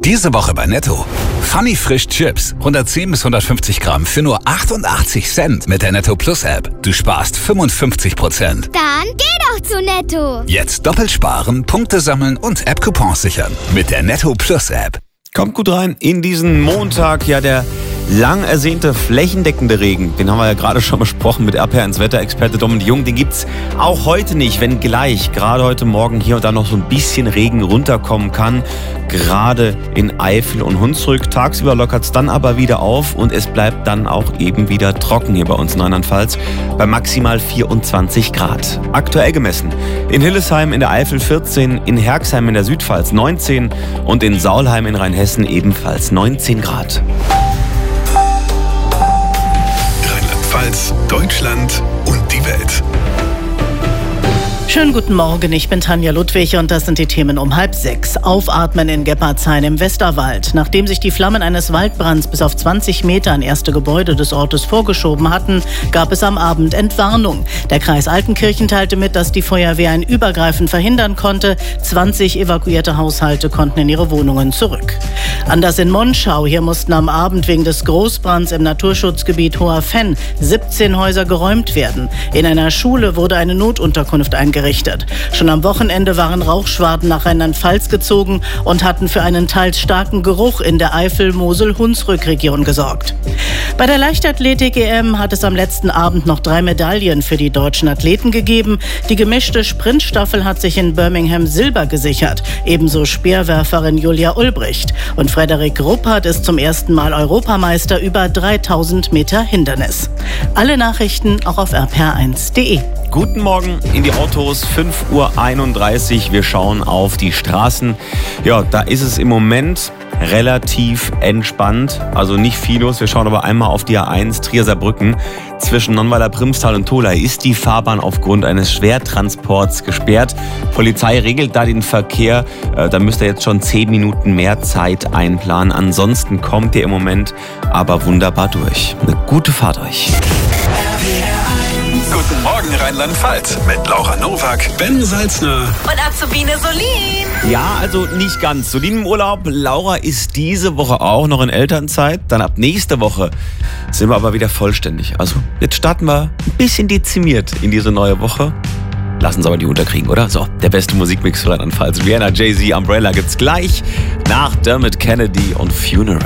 Diese Woche bei Netto. Funny Frisch Chips. 110 bis 150 Gramm für nur 88 Cent mit der Netto Plus App. Du sparst 55%. Dann geh doch zu Netto. Jetzt doppelt sparen, Punkte sammeln und App-Coupons sichern. Mit der Netto Plus App. Kommt gut rein in diesen Montag. Ja, der lang ersehnte flächendeckende Regen, den haben wir ja gerade schon besprochen mit RPR1-Wetterexperte Dominik Jung. Den gibt's auch heute nicht, wenn gleich gerade heute Morgen hier und da noch so ein bisschen Regen runterkommen kann. Gerade in Eifel und Hunsrück. Tagsüber lockert es dann aber wieder auf und es bleibt dann auch eben wieder trocken hier bei uns in Rheinland-Pfalz bei maximal 24 Grad. Aktuell gemessen in Hillesheim in der Eifel 14, in Herxheim in der Südpfalz 19 und in Saulheim in Rheinhessen ebenfalls 19 Grad. Rheinland-Pfalz, Deutschland und die Welt. Schönen guten Morgen, ich bin Tanja Ludwig und das sind die Themen um 5:30. Aufatmen in Geppardshain im Westerwald. Nachdem sich die Flammen eines Waldbrands bis auf 20 Meter an erste Gebäude des Ortes vorgeschoben hatten, gab es am Abend Entwarnung. Der Kreis Altenkirchen teilte mit, dass die Feuerwehr ein Übergreifen verhindern konnte. 20 evakuierte Haushalte konnten in ihre Wohnungen zurück. Anders in Monschau. Hier mussten am Abend wegen des Großbrands im Naturschutzgebiet Hoher Fenn 17 Häuser geräumt werden. In einer Schule wurde eine Notunterkunft eingerichtet. Schon am Wochenende waren Rauchschwaden nach Rheinland-Pfalz gezogen und hatten für einen teils starken Geruch in der Eifel-Mosel-Hunsrück-Region gesorgt. Bei der Leichtathletik-EM hat es am letzten Abend noch 3 Medaillen für die deutschen Athleten gegeben. Die gemischte Sprintstaffel hat sich in Birmingham Silber gesichert. Ebenso Speerwerferin Julia Ulbricht. Und Frederik Ruppert ist zum ersten Mal Europameister über 3000 Meter Hindernis. Alle Nachrichten auch auf rpr1.de. Guten Morgen in die Autos, 5:31 Uhr. Wir schauen auf die Straßen. Ja, da ist es im Moment relativ entspannt, also nicht viel los. Wir schauen aber einmal auf die A1 Trier-Saarbrücken. Zwischen Nonnweiler-Primstal und Tholey ist die Fahrbahn aufgrund eines Schwertransports gesperrt. Polizei regelt da den Verkehr. Da müsst ihr jetzt schon 10 Minuten mehr Zeit einplanen. Ansonsten kommt ihr im Moment aber wunderbar durch. Eine gute Fahrt euch. Guten Morgen Rheinland-Pfalz mit Laura Nowak, Ben Salzner und Azubine Solin. Ja, also nicht ganz. Solin im Urlaub. Laura ist diese Woche auch noch in Elternzeit. Dann ab nächste Woche sind wir aber wieder vollständig. Also jetzt starten wir ein bisschen dezimiert in diese neue Woche. Lassen uns aber die unterkriegen, oder? So, der beste Musikmix für Rheinland-Pfalz. Rihanna, Jay-Z, Umbrella gibt's gleich nach Dermot Kennedy und Funeral.